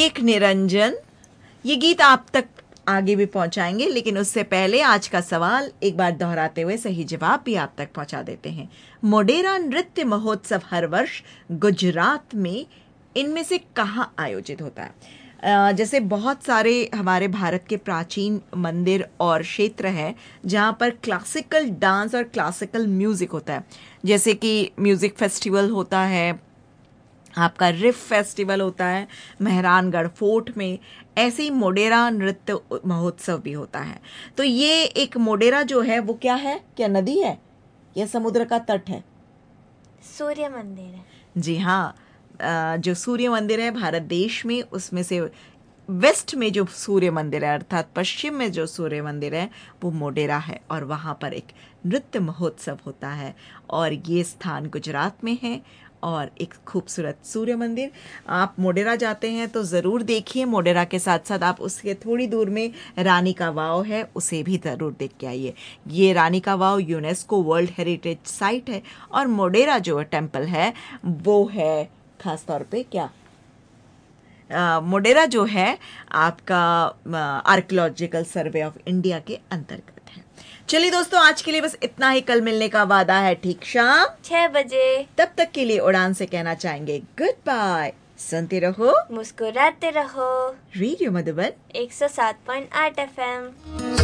एक निरंजन। ये गीत आप तक आगे भी पहुंचाएंगे, लेकिन उससे पहले आज का सवाल एक बार दोहराते हुए सही जवाब भी आप तक पहुंचा देते हैं। मोढेरा नृत्य महोत्सव हर वर्ष गुजरात में इनमें से कहाँ आयोजित होता है? जैसे बहुत सारे हमारे भारत के प्राचीन मंदिर और क्षेत्र हैं जहाँ पर क्लासिकल डांस और क्लासिकल म्यूजिक होता है, जैसे कि म्यूजिक फेस्टिवल होता है, आपका रिफ फेस्टिवल होता है मेहरानगढ़ फोर्ट में, ऐसे ही मोढेरा नृत्य महोत्सव भी होता है। तो ये एक मोढेरा जो है वो क्या है, क्या नदी है या समुद्र का तट है? सूर्य मंदिर है। जी हाँ, जो सूर्य मंदिर है भारत देश में, उसमें से वेस्ट में जो सूर्य मंदिर है अर्थात पश्चिम में जो सूर्य मंदिर है वो मोढेरा है, और वहाँ पर एक नृत्य महोत्सव होता है और ये स्थान गुजरात में है। और एक खूबसूरत सूर्य मंदिर, आप मोढेरा जाते हैं तो ज़रूर देखिए। मोढेरा के साथ साथ आप उसके थोड़ी दूर में रानी का वाव है, उसे भी ज़रूर देख के आइए। ये रानी का वाव यूनेस्को वर्ल्ड हेरिटेज साइट है, और मोढेरा जो टेम्पल है वो है खास तौर पे क्या, मोढेरा जो है आपका आर्कियोलॉजिकल सर्वे ऑफ इंडिया के अंतर्गत है। चलिए दोस्तों, आज के लिए बस इतना ही। कल मिलने का वादा है ठीक शाम 6 बजे। तब तक के लिए उड़ान से कहना चाहेंगे गुड बाय। सुनते रहो, मुस्कुराते रहो। Radio Madhuban 107.8 FM।